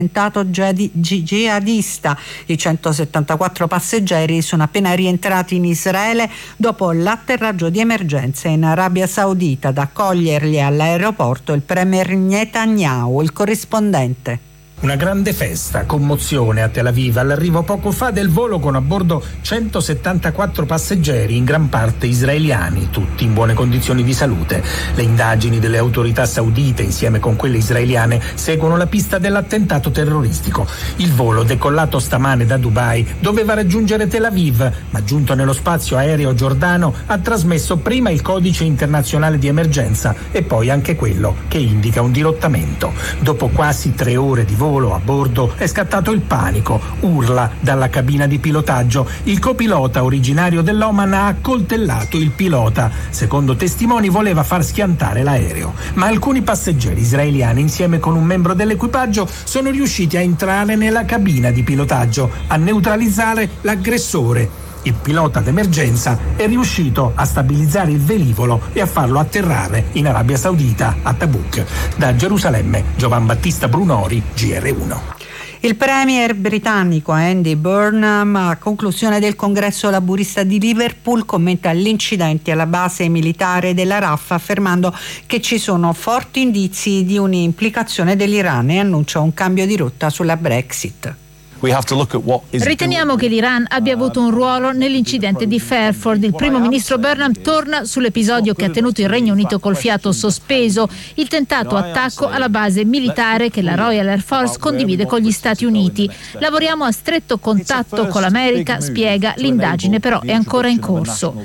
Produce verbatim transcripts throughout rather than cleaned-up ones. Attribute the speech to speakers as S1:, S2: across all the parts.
S1: attentato jihadista. I centosettantaquattro passeggeri sono appena rientrati in Israele dopo l'atterraggio di emergenza in Arabia Saudita. Ad accoglierli all'aeroporto il premier Netanyahu. Il corrispondente.
S2: Una grande festa, commozione a Tel Aviv all'arrivo poco fa del volo con a bordo centosettantaquattro passeggeri, in gran parte israeliani, tutti in buone condizioni di salute. Le indagini delle autorità saudite insieme con quelle israeliane seguono la pista dell'attentato terroristico. Il volo, decollato stamane da Dubai, doveva raggiungere Tel Aviv, ma giunto nello spazio aereo giordano ha trasmesso prima il codice internazionale di emergenza e poi anche quello che indica un dirottamento. Dopo quasi tre ore di volo a bordo è scattato il panico, urla dalla cabina di pilotaggio. Il copilota originario dell'Oman ha accoltellato il pilota. Secondo testimoni voleva far schiantare l'aereo, ma alcuni passeggeri israeliani insieme con un membro dell'equipaggio sono riusciti a entrare nella cabina di pilotaggio, a neutralizzare l'aggressore. Il pilota d'emergenza è riuscito a stabilizzare il velivolo e a farlo atterrare in Arabia Saudita, a Tabuk. Da Gerusalemme, Giovan Battista Brunori, G R uno.
S1: Il premier britannico Andy Burnham, a conclusione del congresso laburista di Liverpool, commenta l'incidente alla base militare della R A F, affermando che ci sono forti indizi di un'implicazione dell'Iran e annuncia un cambio di rotta sulla Brexit.
S3: Riteniamo che l'Iran abbia avuto un ruolo nell'incidente di Fairford. Il primo ministro Burnham torna sull'episodio che ha tenuto il Regno Unito col fiato sospeso, il tentato attacco alla base militare che la Royal Air Force condivide con gli Stati Uniti. Lavoriamo a stretto contatto con l'America, spiega, l'indagine però è ancora in corso.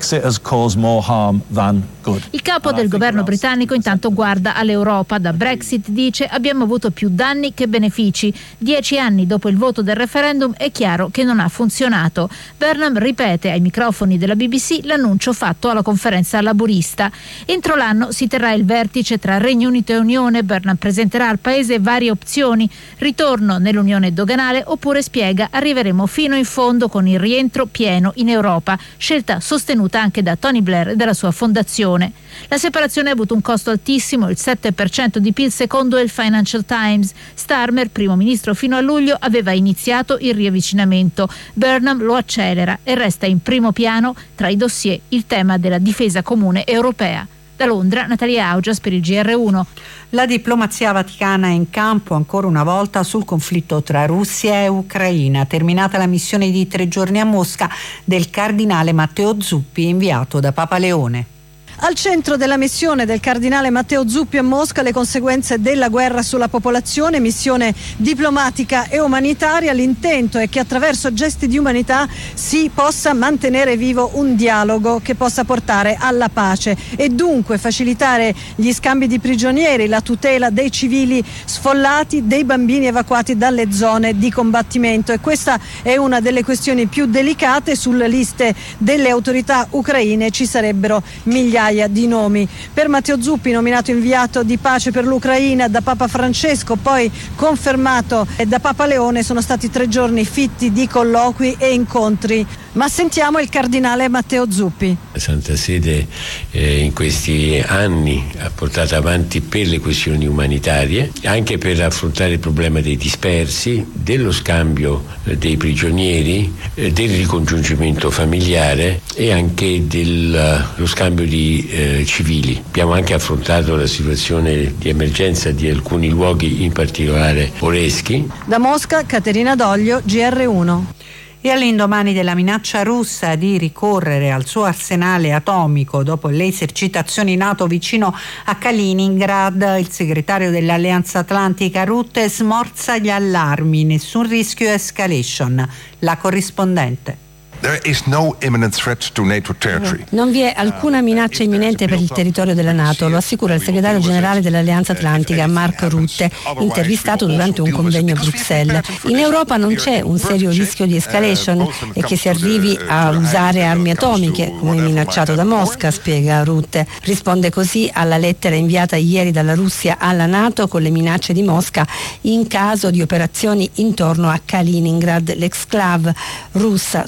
S3: Il capo del governo britannico intanto guarda all'Europa. Da Brexit, dice, abbiamo avuto più danni che benefici. Dieci anni dopo il voto del referendum è chiaro che non ha funzionato. Burnham ripete ai microfoni della B B C l'annuncio fatto alla conferenza laburista. Entro l'anno si terrà il vertice tra Regno Unito e Unione. Burnham presenterà al paese varie opzioni: ritorno nell'Unione doganale oppure, spiega, arriveremo fino in fondo con il rientro pieno in Europa, scelta sostenuta anche da Tony Blair e dalla sua fondazione. La separazione ha avuto un costo altissimo, il sette per cento di P I L secondo il Financial Times. Starmer, primo ministro fino a luglio, aveva iniziato il riavvicinamento. Burnham lo accelera e resta in primo piano tra i dossier il tema della difesa comune europea. Da Londra, Natalia Augias per il G R uno.
S1: La diplomazia vaticana è in campo ancora una volta sul conflitto tra Russia e Ucraina, terminata la missione di tre giorni a Mosca del cardinale Matteo Zuppi, inviato da Papa Leone.
S4: Al centro della missione del cardinale Matteo Zuppi a Mosca le conseguenze della guerra sulla popolazione, missione diplomatica e umanitaria. L'intento è che attraverso gesti di umanità si possa mantenere vivo un dialogo che possa portare alla pace e dunque facilitare gli scambi di prigionieri, la tutela dei civili sfollati, dei bambini evacuati dalle zone di combattimento, e questa è una delle questioni più delicate. Sulle liste delle autorità ucraine ci sarebbero migliaia di nomi. Per Matteo Zuppi, nominato inviato di pace per l'Ucraina da Papa Francesco, poi confermato da Papa Leone, sono stati tre giorni fitti di colloqui e incontri. Ma sentiamo il cardinale Matteo Zuppi.
S5: La Santa Sede eh, in questi anni ha portato avanti per le questioni umanitarie, anche per affrontare il problema dei dispersi, dello scambio eh, dei prigionieri, eh, del ricongiungimento familiare e anche dello uh, scambio di eh, civili. Abbiamo anche affrontato la situazione di emergenza di alcuni luoghi, in particolare Oreschi.
S4: Da Mosca, Caterina Doglio, G R uno.
S1: E all'indomani della minaccia russa di ricorrere al suo arsenale atomico dopo le esercitazioni NATO vicino a Kaliningrad, il segretario dell'Alleanza Atlantica Rutte smorza gli allarmi: nessun rischio escalation. La corrispondente.
S6: There is no imminent threat to NATO territory.
S7: Non vi è alcuna minaccia imminente per il territorio della NATO, lo assicura il segretario generale dell'Alleanza Atlantica Mark Rutte, intervistato durante un convegno a Bruxelles. In Europa non c'è un serio rischio di escalation e che si arrivi a usare armi atomiche, come minacciato da Mosca, spiega Rutte. Risponde così alla lettera inviata ieri dalla Russia alla NATO con le minacce di Mosca in caso di operazioni intorno a Kaliningrad, l'exclave russa sul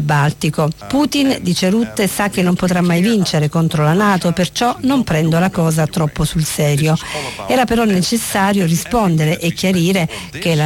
S7: Baltico. Putin, dice Rutte, sa che non potrà mai vincere contro la NATO, perciò non prendo la cosa troppo sul serio. Era però necessario rispondere e chiarire che la